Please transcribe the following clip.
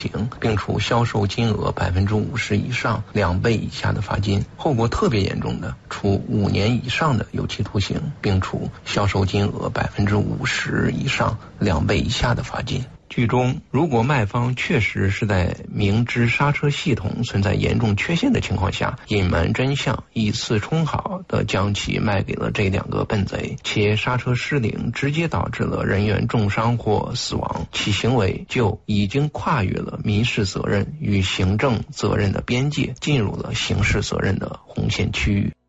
并处销售金额50%以上2倍以下的罚金，后果特别严重的，处5年以上的有期徒刑，并处销售金额50%以上2倍以下的罚金。剧中，如果卖方确实是在明知刹车系统存在严重缺陷的情况下，隐瞒真相，以次充好的将其卖给了这2个笨贼，且刹车失灵直接导致了人员重伤或死亡，其行为就已经跨越了民事责任与行政责任的边界，进入了刑事责任的红线区域。